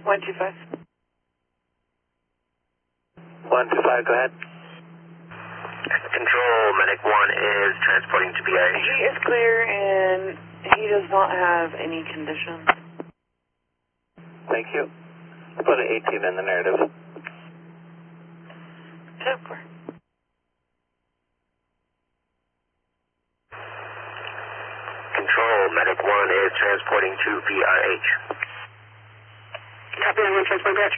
125. 125, go ahead. Control, Medic 1 is transporting to BIH. He is clear and he does not have any conditions. Thank you. I'll put an 18 in the narrative. Super. Control, Medic 1 is transporting to BIH. Copy, I'm going to transport batch.